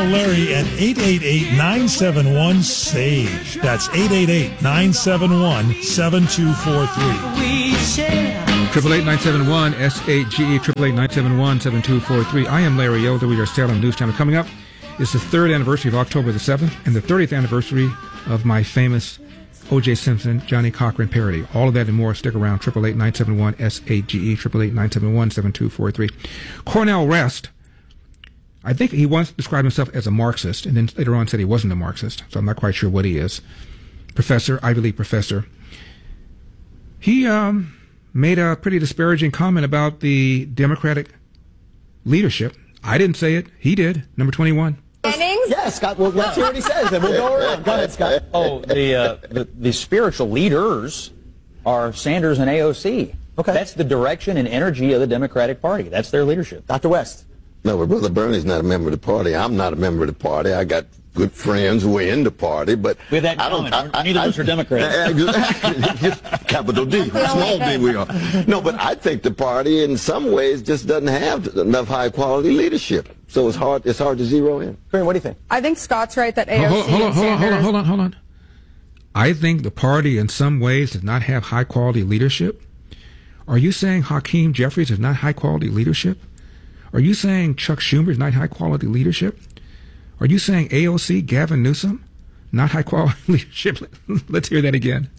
Larry at 888-971-SAGE. That's 888-971-7243. 888-971-SAGE, 888-971-7243. I am Larry Elder. We are Salem News Channel. Coming up is the 3rd anniversary of October the 7th and the 30th anniversary of my famous O.J. Simpson, Johnny Cochran parody. All of that and more. Stick around. 888-971-SAGE, 888-971-7243. Cornel West, I think he once described himself as a Marxist, and then later on said he wasn't a Marxist, so I'm not quite sure what he is. Professor, Ivy League professor. He made a pretty disparaging comment about the Democratic leadership. I didn't say it. He did. Number 21. Yeah, Scott, well, let's hear what he says, and we'll go around. Go ahead, Scott. Oh, the spiritual leaders are Sanders and AOC. Okay. That's the direction and energy of the Democratic Party. That's their leadership. Dr. West. No, but Brother Bernie's not a member of the party. I'm not a member of the party. I got good friends who are in the party, but with that comment, neither of us are Democrats. Capital D, small d we are. No, but I think the party in some ways just doesn't have enough high quality leadership. So it's hard to zero in. Corinne, what do you think? I think Scott's right that AOC Hold on. I think the party in some ways does not have high quality leadership. Are you saying Hakeem Jeffries is not high quality leadership? Are you saying Chuck Schumer is not high quality leadership? Are you saying AOC, Gavin Newsom, not high quality leadership? Let's hear that again.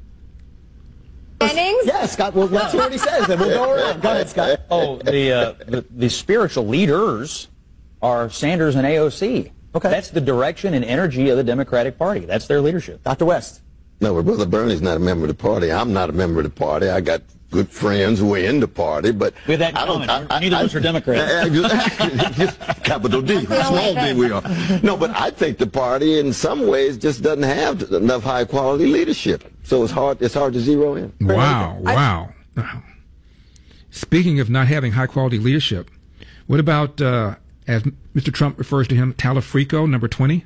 Yeah, Scott, well, let's hear what he says, and we'll go around. Go ahead, Scott. Oh, the spiritual leaders are Sanders and AOC. Okay. That's the direction and energy of the Democratic Party. That's their leadership. Dr. West. No, but Brother Bernie's not a member of the party. I'm not a member of the party. I got good friends who are in the party, but with that comment, neither of us are Democrats. Capital D, small d we are. No, but I think the party in some ways just doesn't have enough high quality leadership. So it's hard to zero in. Wow. Speaking of not having high quality leadership, what about, as Mr. Trump refers to him, Talafrico, number 20?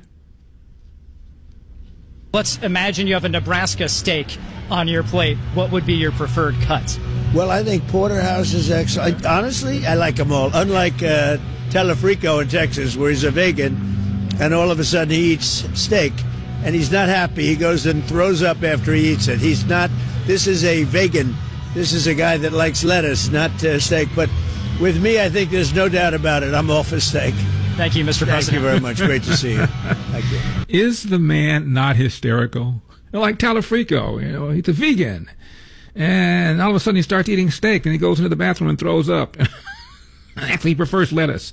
Let's imagine you have a Nebraska steak on your plate. What would be your preferred cut? Well, I think porterhouse is excellent. Honestly, I like them all. Unlike Talafrico in Texas, where he's a vegan, and all of a sudden he eats steak, and he's not happy. He goes and throws up after he eats it. He's not. This is a vegan. This is a guy that likes lettuce, not steak. But with me, I think there's no doubt about it. I'm all for steak. Thank you, Mr. President. Thank you very much. Great to see you. Thank you. Is the man not hysterical? Like Talafrico, he's a vegan. And all of a sudden he starts eating steak and he goes into the bathroom and throws up. Actually, he prefers lettuce.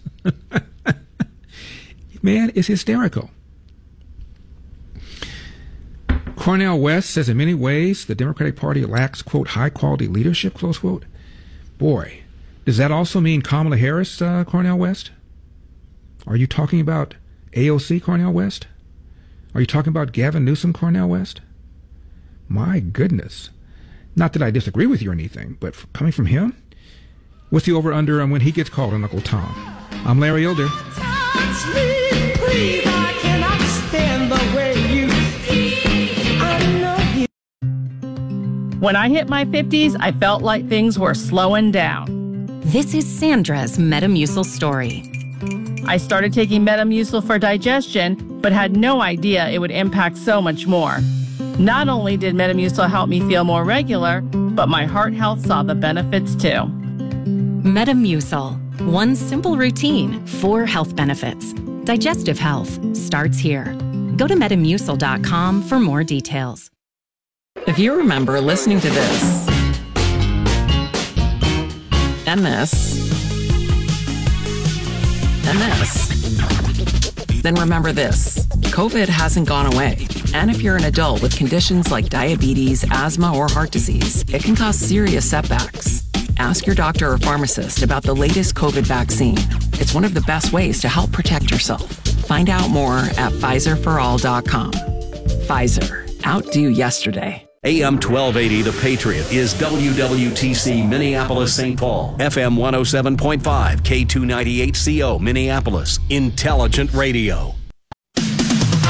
Man is hysterical. Cornel West says in many ways the Democratic Party lacks, quote, high quality leadership, close quote. Boy, does that also mean Kamala Harris, Cornel West? Are you talking about AOC, Cornel West? Are you talking about Gavin Newsom, Cornel West? My goodness. Not that I disagree with you or anything, but coming from him? What's the over-under on when he gets called on Uncle Tom? I'm Larry Elder. When I hit my 50s, I felt like things were slowing down. This is Sandra's Metamucil story. I started taking Metamucil for digestion, but had no idea it would impact so much more. Not only did Metamucil help me feel more regular, but my heart health saw the benefits too. Metamucil. One simple routine, 4 health benefits. Digestive health starts here. Go to Metamucil.com for more details. If you remember listening to this, and this, and this, then remember this. COVID hasn't gone away. And if you're an adult with conditions like diabetes, asthma, or heart disease, it can cause serious setbacks. Ask your doctor or pharmacist about the latest COVID vaccine. It's one of the best ways to help protect yourself. Find out more at PfizerForAll.com. Pfizer. Outdo yesterday. AM 1280, The Patriot, is WWTC Minneapolis, St. Paul. FM 107.5, K298CO, Minneapolis. Intelligent radio.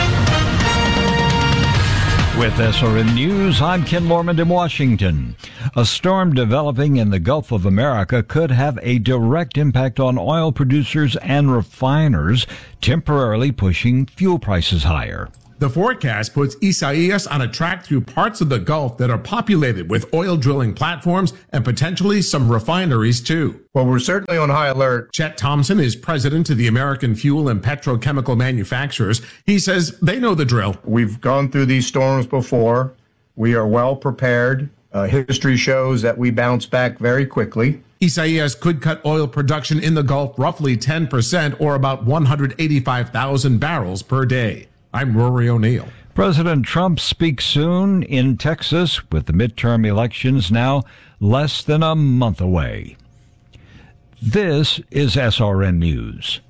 With SRN News, I'm Ken Lorman in Washington. A storm developing in the Gulf of America could have a direct impact on oil producers and refiners, temporarily pushing fuel prices higher. The forecast puts Isaias on a track through parts of the Gulf that are populated with oil drilling platforms and potentially some refineries too. Well, we're certainly on high alert. Chet Thompson is president of the American Fuel and Petrochemical Manufacturers. He says they know the drill. We've gone through these storms before. We are well prepared. History shows that we bounce back very quickly. Isaias could cut oil production in the Gulf roughly 10% or about 185,000 barrels per day. I'm Rory O'Neill. President Trump speaks soon in Texas with the midterm elections now less than a month away. This is SRN News.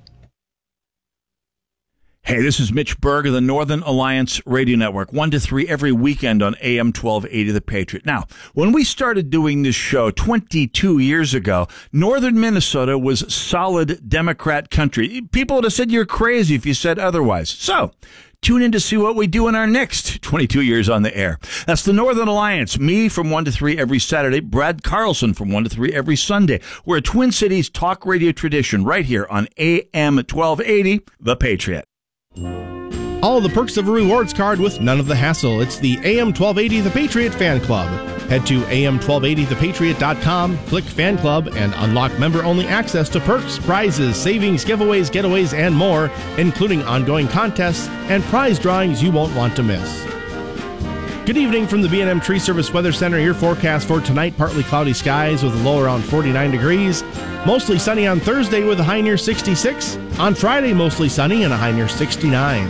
Hey, this is Mitch Berg of the Northern Alliance Radio Network, 1 to 3 every weekend on AM 1280 The Patriot. Now, when we started doing this show 22 years ago, northern Minnesota was solid Democrat country. People would have said you're crazy if you said otherwise. So, tune in to see what we do in our next 22 years on the air. That's the Northern Alliance. Me from 1 to 3 every Saturday. Brad Carlson from 1 to 3 every Sunday. We're a Twin Cities talk radio tradition right here on AM 1280 The Patriot. All the perks of a rewards card with none of the hassle. It's the AM 1280 The Patriot Fan Club. Head to am1280thepatriot.com, click Fan Club, and unlock member-only access to perks, prizes, savings, giveaways, getaways, and more, including ongoing contests and prize drawings you won't want to miss. Good evening from the B&M Tree Service Weather Center. Your forecast for tonight, partly cloudy skies with a low around 49 degrees. Mostly sunny on Thursday with a high near 66. On Friday, mostly sunny and a high near 69.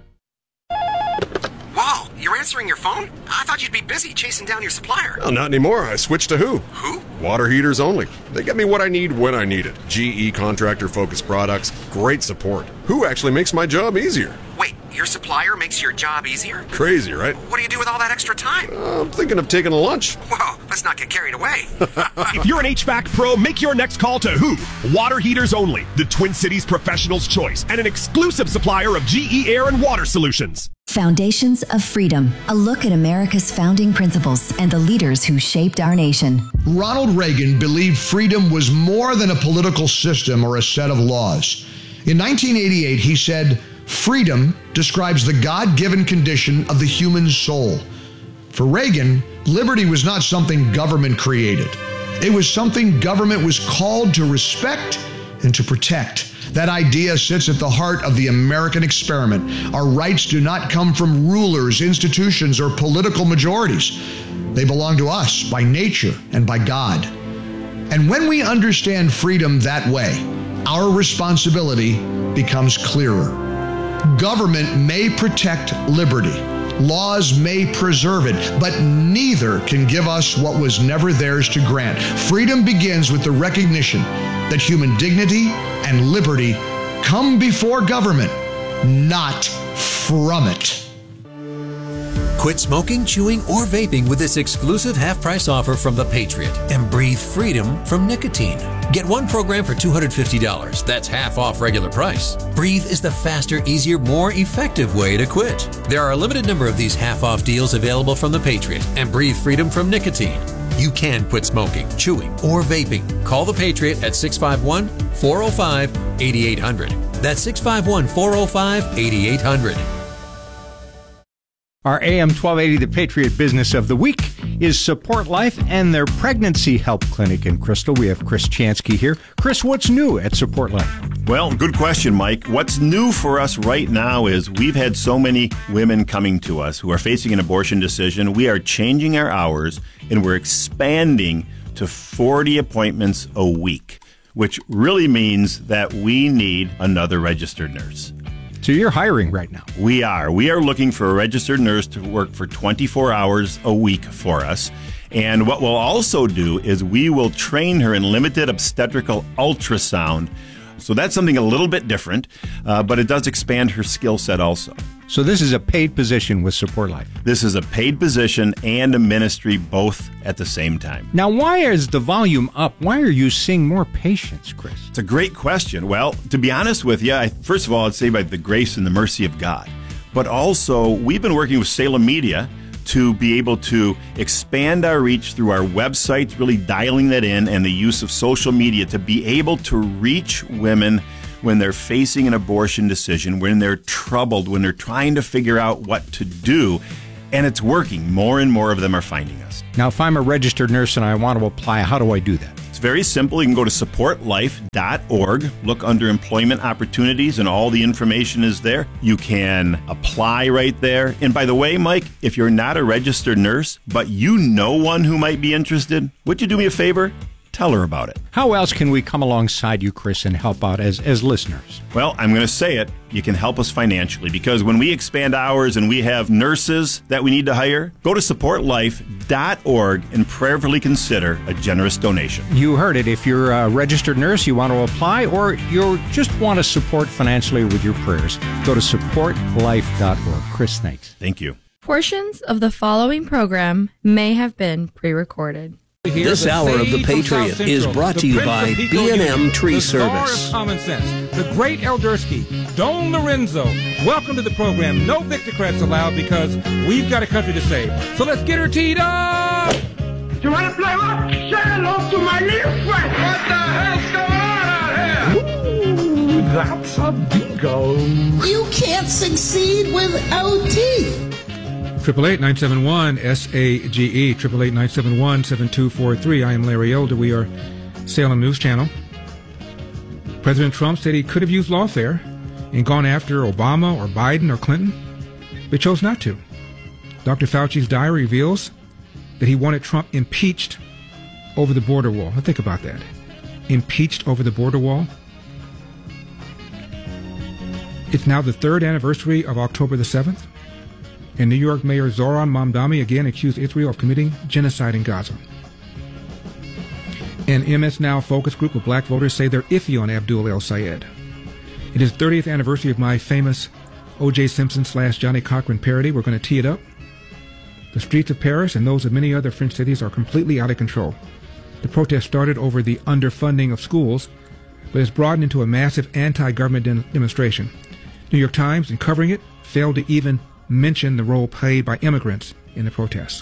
Whoa, you're answering your phone? I thought you'd be busy chasing down your supplier. Well, not anymore. I switched to Who. Who? Water heaters only. They get me what I need when I need it. GE contractor-focused products, great support. Who actually makes my job easier. Wait, your supplier makes your job easier? Crazy, right? What do you do with all that extra time? I'm thinking of taking a lunch. Whoa, let's not get carried away. If you're an HVAC pro, make your next call to Who? Water heaters only, the Twin Cities professional's choice, and an exclusive supplier of GE Air and Water Solutions. Foundations of Freedom, a look at America's founding principles and the leaders who shaped our nation. Ronald Reagan believed freedom was more than a political system or a set of laws. In 1988, he said, "Freedom describes the God-given condition of the human soul." For Reagan, liberty was not something government created. It was something government was called to respect and to protect. That idea sits at the heart of the American experiment. Our rights do not come from rulers, institutions, or political majorities. They belong to us by nature and by God. And when we understand freedom that way, our responsibility becomes clearer. Government may protect liberty. Laws may preserve it, but neither can give us what was never theirs to grant. Freedom begins with the recognition that human dignity and liberty come before government, not from it. Quit smoking, chewing, or vaping with this exclusive half-price offer from The Patriot and breathe freedom from nicotine. Get one program for $250. That's half off regular price. Breathe is the faster, easier, more effective way to quit. There are a limited number of these half-off deals available from The Patriot and breathe freedom from nicotine. You can quit smoking, chewing, or vaping. Call The Patriot at 651-405-8800. That's 651-405-8800. Our AM 1280 The Patriot Business of the Week is Support Life and their Pregnancy Help Clinic in Crystal. We have Chris Chansky here. Chris, what's new at Support Life? Well, good question, Mike. What's new for us right now is we've had so many women coming to us who are facing an abortion decision. We are changing our hours and we're expanding to 40 appointments a week, which really means that we need another registered nurse. So you're hiring right now? We are. We are looking for a registered nurse to work for 24 hours a week for us. And what we'll also do is we will train her in limited obstetrical ultrasound. So that's something a little bit different, but it does expand her skill set also. So this is a paid position with Support Life? This is a paid position and a ministry both at the same time. Now, why is the volume up? Why are you seeing more patients, Chris? It's a great question. Well, to be honest with you, first of all, I'd say by the grace and the mercy of God. But also, we've been working with Salem Media to be able to expand our reach through our websites, really dialing that in, and the use of social media to be able to reach women when they're facing an abortion decision, when they're troubled, when they're trying to figure out what to do. And it's working. More and more of them are finding us. Now, if I'm a registered nurse and I want to apply, how do I do that? It's very simple. You can go to supportlife.org, look under employment opportunities, and all the information is there. You can apply right there. And by the way, Mike, if you're not a registered nurse, but you know one who might be interested, would you do me a favor? Tell her about it. How else can we come alongside you, Chris, and help out as listeners? Well, I'm going to say it. You can help us financially, because when we expand hours and we have nurses that we need to hire, go to supportlife.org and prayerfully consider a generous donation. You heard it. If you're a registered nurse, you want to apply, or you just want to support financially with your prayers, go to supportlife.org. Chris, thanks. Thank you. Portions of the following program may have been pre-recorded. This hour of The Patriot is brought to you by B&M Tree Service. Common sense, the great Eldersky, Don Lorenzo. Welcome to the program. No Victocrats allowed, because we've got a country to save. So let's get her teed up! You want to play what? Say hello to my little friend. What the hell's going on out here? Ooh, that's a bingo. You can't succeed without teeth. 888-971-SAGE, 888-971-7243. I am Larry Elder. We are Salem News Channel. President Trump said he could have used lawfare and gone after Obama or Biden or Clinton, but chose not to. Dr. Fauci's diary reveals that he wanted Trump impeached over the border wall. Now think about that. Impeached over the border wall. It's now the third anniversary of October the 7th. And New York Mayor Zoran Mamdani again accused Israel of committing genocide in Gaza. An MS Now focus group of black voters say they're iffy on Abdul El Sayed. It is the 30th anniversary of my famous O.J. Simpson / Johnny Cochran parody. We're going to tee it up. The streets of Paris and those of many other French cities are completely out of control. The protest started over the underfunding of schools, but has broadened into a massive anti-government demonstration. New York Times, in covering it, failed to even mention the role played by immigrants in the protests.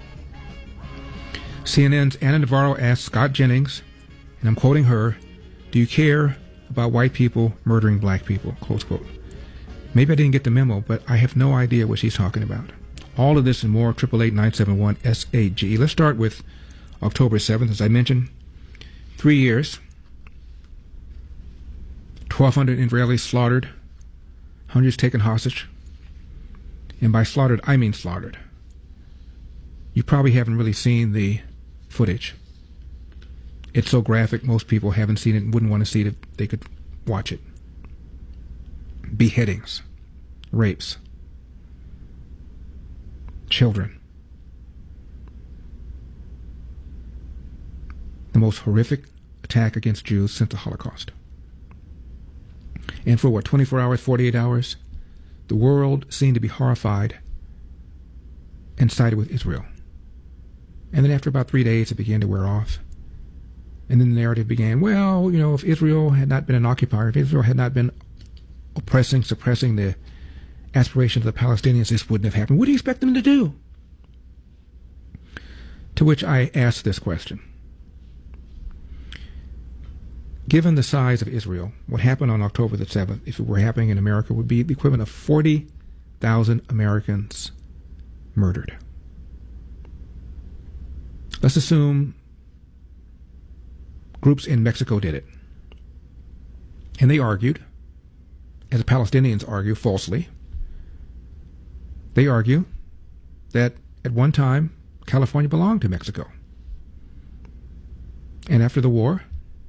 CNN's Anna Navarro asked Scott Jennings, and I'm quoting her, "Do you care about white people murdering black people?" Close quote. Maybe I didn't get the memo, but I have no idea what she's talking about. All of this and more, 888-971-SAGE. Let's start with October 7th. As I mentioned, 3 years, 1,200 Israelis slaughtered, hundreds taken hostage. And by slaughtered, I mean slaughtered. You probably haven't really seen the footage. It's so graphic, most people haven't seen it and wouldn't want to see it if they could watch it. Beheadings, rapes, children. The most horrific attack against Jews since the Holocaust. And for 24 hours, 48 hours? The world seemed to be horrified and sided with Israel. And then after about 3 days, it began to wear off. And then the narrative began, well, if Israel had not been an occupier, if Israel had not been oppressing, suppressing the aspirations of the Palestinians, this wouldn't have happened. What do you expect them to do? To which I asked this question. Given the size of Israel, what happened on October the 7th, if it were happening in America, would be the equivalent of 40,000 Americans murdered. Let's assume groups in Mexico did it. And they argued, as the Palestinians argue falsely, they argue that at one time California belonged to Mexico. And after the war,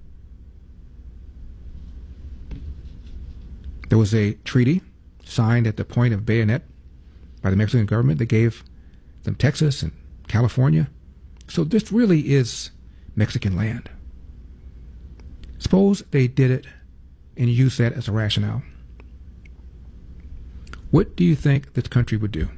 there was a treaty signed at the point of bayonet by the Mexican government that gave them Texas and California. So this really is Mexican land. Suppose they did it and used that as a rationale. What do you think this country would do?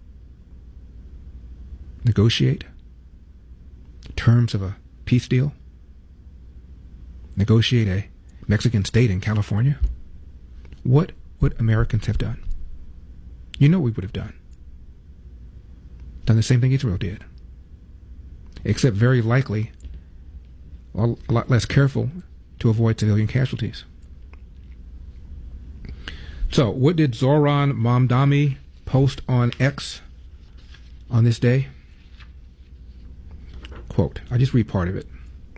Negotiate terms of a peace deal? Negotiate a Mexican state in California? What would Americans have done? You know we would have done. done the same thing Israel did, except very likely a lot less careful to avoid civilian casualties. So, what did Zoran Mamdani post on X on this day? Quote, I just read part of it.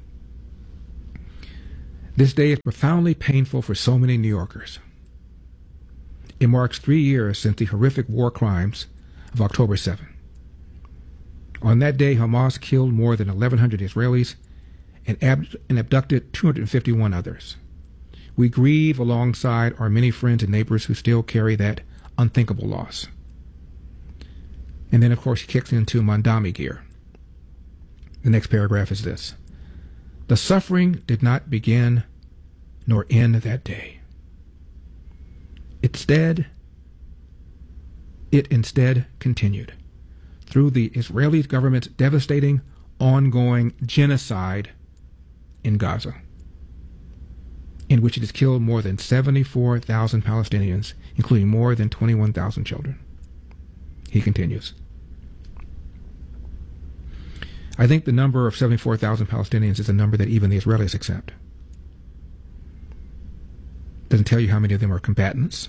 This day is profoundly painful for so many New Yorkers. It marks 3 years since the horrific war crimes of October 7. On that day, Hamas killed more than 1,100 Israelis and abducted 251 others. We grieve alongside our many friends and neighbors who still carry that unthinkable loss. And then, of course, he kicks into Mamdani gear. The next paragraph is this. The suffering did not begin nor end that day. It instead continued through the Israeli government's devastating, ongoing genocide in Gaza, in which it has killed more than 74,000 Palestinians, including more than 21,000 children. He continues. I think the number of 74,000 Palestinians is a number that even the Israelis accept. Doesn't tell you how many of them are combatants.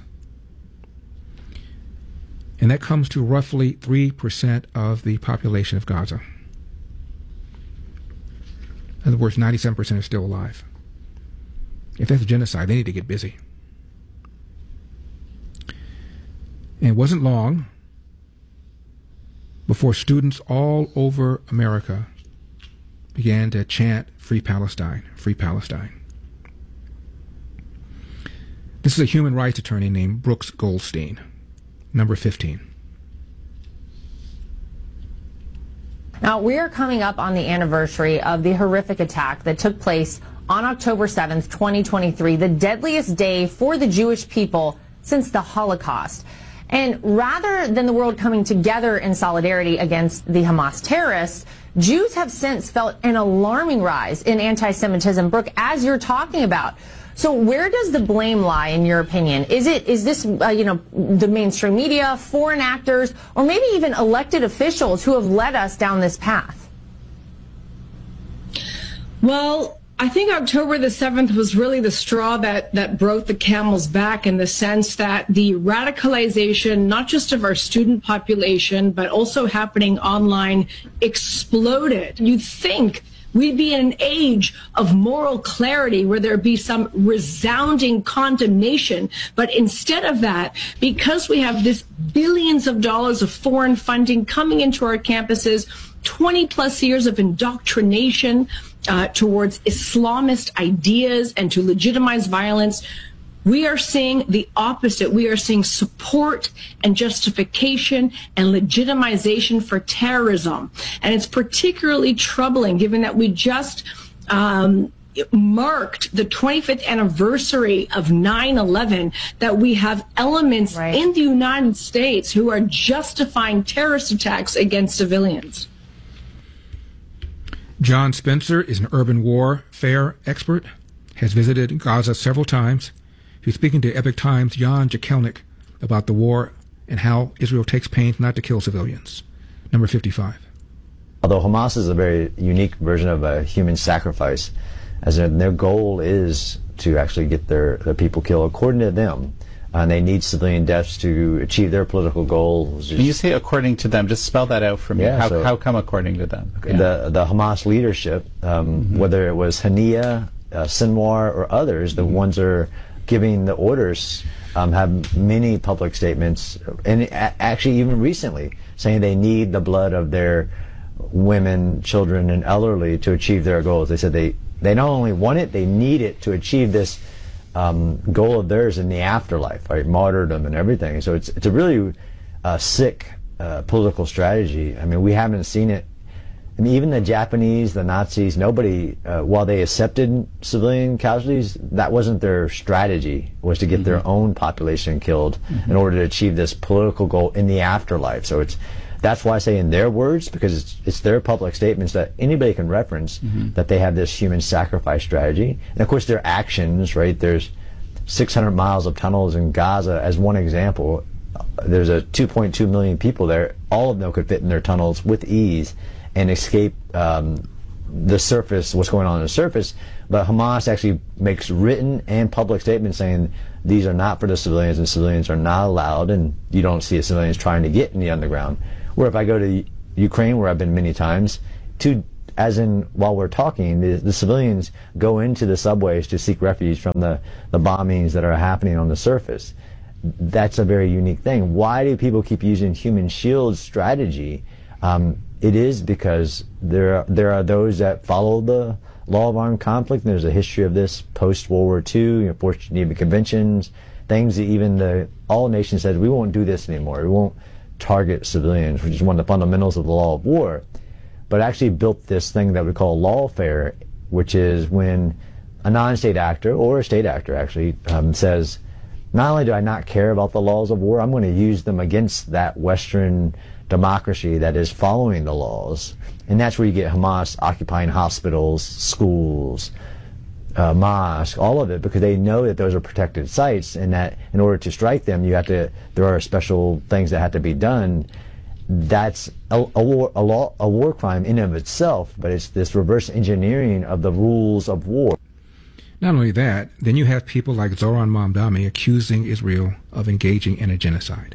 And that comes to roughly 3% of the population of Gaza. In other words, 97% are still alive. If that's genocide, they need to get busy. And it wasn't long before students all over America began to chant, Free Palestine, Free Palestine. This is a human rights attorney named Brooks Goldstein, number 15. Now, we are coming up on the anniversary of the horrific attack that took place on October 7th, 2023, the deadliest day for the Jewish people since the Holocaust. And rather than the world coming together in solidarity against the Hamas terrorists, Jews have since felt an alarming rise in anti-Semitism, Brooke, as you're talking about. So where does the blame lie, in your opinion? Is this the mainstream media, foreign actors, or maybe even elected officials who have led us down this path? Well, I think October the 7th was really the straw that broke the camel's back, in the sense that the radicalization, not just of our student population, but also happening online, exploded. You'd think we'd be in an age of moral clarity where there'd be some resounding condemnation. But instead of that, because we have this billions of dollars of foreign funding coming into our campuses, 20 plus years of indoctrination towards Islamist ideas and to legitimize violence, we are seeing the opposite. We are seeing support and justification and legitimization for terrorism. And it's particularly troubling given that we just marked the 25th anniversary of 9/11, that we have elements in the United States who are justifying terrorist attacks against civilians. John Spencer is an urban warfare expert, has visited Gaza several times. He's speaking to Epoch Times' Jan Jekelnik about the war and how Israel takes pains not to kill civilians. Number 55. Although Hamas is a very unique version of a human sacrifice, as in their goal is to actually get their people killed according to them. And they need civilian deaths to achieve their political goals. When you say according to them, just spell that out for me. Yeah, how come according to them? Yeah. The Hamas leadership, whether it was Hania, Sinwar, or others, the ones that are giving the orders, have many public statements, and actually even recently, saying they need the blood of their women, children, and elderly to achieve their goals. They said they not only want it, they need it to achieve this goal of theirs in the afterlife, right? Martyrdom and everything. So it's a really sick political strategy. I mean, we haven't seen it. I mean, even the Japanese, the Nazis, nobody, while they accepted civilian casualties, that wasn't their strategy, was to get their own population killed in order to achieve this political goal in the afterlife. So that's why I say in their words, because it's their public statements that anybody can reference, that they have this human sacrifice strategy. And of course their actions, right? There's 600 miles of tunnels in Gaza as one example. there's a 2.2 million people there. All of them could fit in their tunnels with ease and escape the surface, what's going on the surface. But Hamas actually makes written and public statements saying these are not for the civilians, and civilians are not allowed, and you don't see the civilians trying to get in the underground. Where if I go to Ukraine, where I've been many times, while we're talking, the civilians go into the subways to seek refuge from the bombings that are happening on the surface. That's a very unique thing. Why do people keep using human shield strategy? It is because there are those that follow the law of armed conflict, and there's a history of this post-World War II, Fourth Geneva Conventions, things that even all nations said, we won't do this anymore. We won't target civilians, which is one of the fundamentals of the law of war. But actually built this thing that we call lawfare, which is when a non-state actor, or a state actor actually, says, not only do I not care about the laws of war, I'm going to use them against that Western democracy that is following the laws. And that's where you get Hamas occupying hospitals, schools, mosques, all of it, because they know that those are protected sites, and that in order to strike them, there are special things that have to be done. That's a war crime in and of itself, but it's this reverse engineering of the rules of war. Not only that, then you have people like Zoran Mamdani accusing Israel of engaging in a genocide.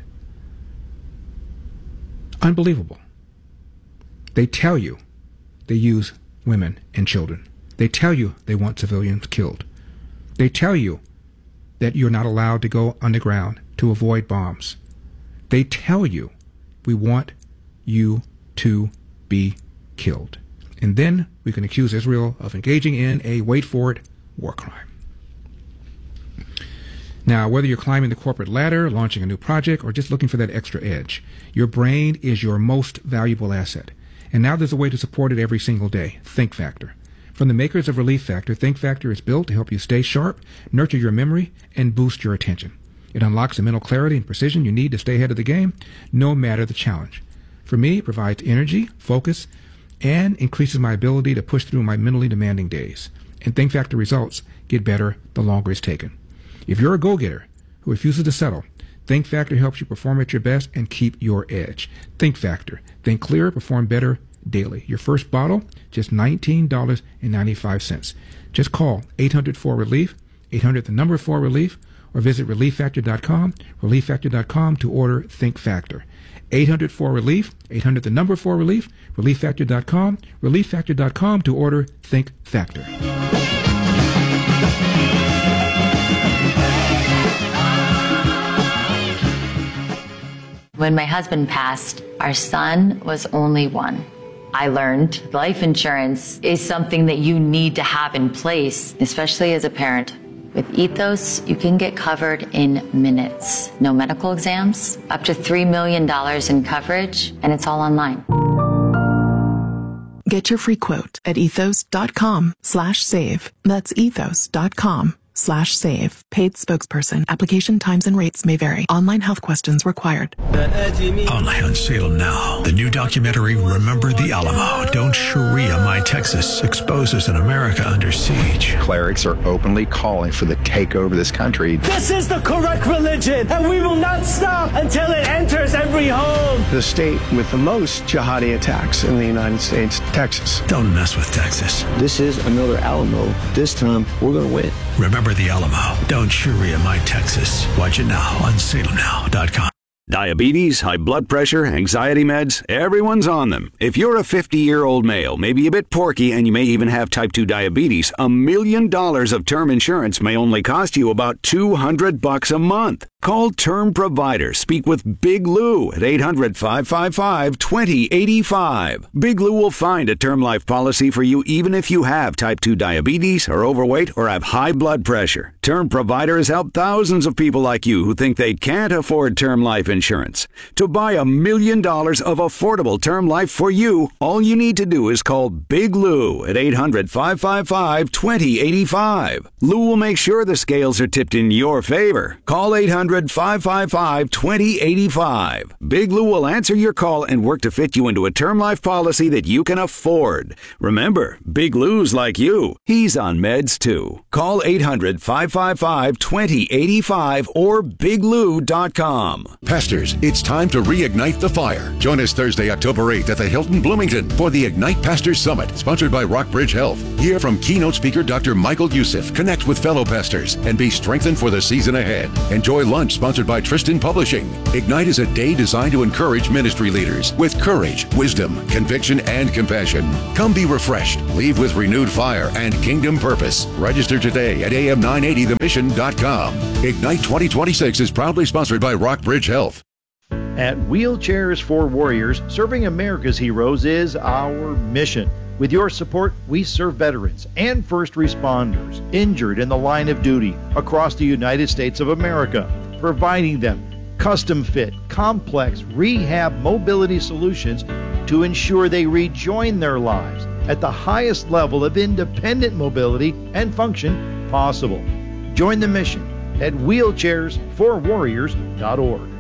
Unbelievable. They tell you they use women and children. They tell you they want civilians killed. They tell you that you're not allowed to go underground to avoid bombs. They tell you we want you to be killed. And then we can accuse Israel of engaging in a, wait for it, war crime. Now, whether you're climbing the corporate ladder, launching a new project, or just looking for that extra edge, your brain is your most valuable asset. And now there's a way to support it every single day. Think Factor. From the makers of Relief Factor, Think Factor is built to help you stay sharp, nurture your memory, and boost your attention. It unlocks the mental clarity and precision you need to stay ahead of the game, no matter the challenge. For me, it provides energy, focus, and increases my ability to push through my mentally demanding days. And Think Factor results get better the longer it's taken. If you're a go-getter who refuses to settle, Think Factor helps you perform at your best and keep your edge. Think Factor. Think clearer, perform better daily. Your first bottle, just $19.95. Just call 800-4-RELIEF, 800-4-RELIEF, or visit ReliefFactor.com, ReliefFactor.com to order Think Factor. 800-4-RELIEF, 800-4-RELIEF, ReliefFactor.com, ReliefFactor.com to order Think Factor. When my husband passed, our son was only one. I learned life insurance is something that you need to have in place, especially as a parent. With Ethos, you can get covered in minutes. No medical exams, up to $3 million in coverage, and it's all online. Get your free quote at ethos.com/save. That's ethos.com/save. Paid spokesperson. Application times and rates may vary. Online health questions required. Only on Salem now. The new documentary, Remember the Alamo. Don't Sharia My Texas exposes an America under siege. Clerics are openly calling for the takeover of this country. This is the correct religion, and we will not stop until it enters every home. The state with the most jihadi attacks in the United States, Texas. Don't mess with Texas. This is another Alamo. This time, we're going to win. Remember the Alamo. Don't Sharia My Texas. Watch it now on salemnow.com. Diabetes, high blood pressure, anxiety meds, everyone's on them. If you're a 50-year-old male, maybe a bit porky, and you may even have type 2 diabetes, $1 million of term insurance may only cost you about $200 a month. Call Term Provider. Speak with Big Lou at 800-555-2085. Big Lou will find a term life policy for you even if you have type 2 diabetes, are overweight, or have high blood pressure. Term Provider has helped thousands of people like you who think they can't afford term life insurance. To buy $1 million of affordable term life for you, all you need to do is call Big Lou at 800-555-2085. Lou will make sure the scales are tipped in your favor. Call 800-555-2085. Big Lou will answer your call and work to fit you into a term life policy that you can afford. Remember, Big Lou's like you. He's on meds too. Call 800-555-2085 or biglou.com. Pastors, it's time to reignite the fire. Join us Thursday, October 8th at the Hilton Bloomington for the Ignite Pastors Summit, sponsored by Rockbridge Health. Hear from keynote speaker Dr. Michael Youssef, connect with fellow pastors, and be strengthened for the season ahead. Enjoy lunch sponsored by Tristan Publishing. Ignite is a day designed to encourage ministry leaders with courage, wisdom, conviction, and compassion. Come be refreshed, leave with renewed fire and kingdom purpose. Register today at am980themission.com. Ignite 2026 is proudly sponsored by Rockbridge Health. At Wheelchairs for Warriors, serving America's heroes is our mission. With your support, we serve veterans and first responders injured in the line of duty across the United States of America, providing them custom-fit, complex rehab mobility solutions to ensure they rejoin their lives at the highest level of independent mobility and function possible. Join the mission at wheelchairsforwarriors.org.